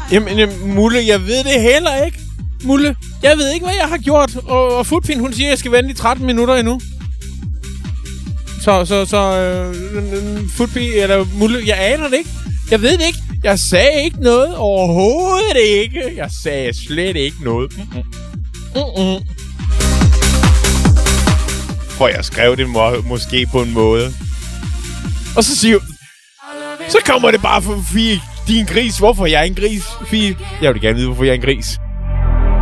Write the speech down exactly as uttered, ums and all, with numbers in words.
Jamen, jamen, Mulle, jeg ved det heller ikke. Mulle, jeg ved ikke, hvad jeg har gjort. Og, og Futfin, hun siger, at jeg skal vente i tretten minutter endnu. Så, så, så... Øh, Futfin, eller Mulle, jeg aner det ikke. Jeg ved det ikke. Jeg sagde ikke noget. Overhovedet ikke. Jeg sagde slet ikke noget. Mm-mm. Mm-mm. For jeg skrev det må, måske på en måde. Og så siger så kommer det bare for Fie, din gris. Hvorfor er jeg en gris, Fie? Jeg vil gerne vide, hvorfor jeg er en gris.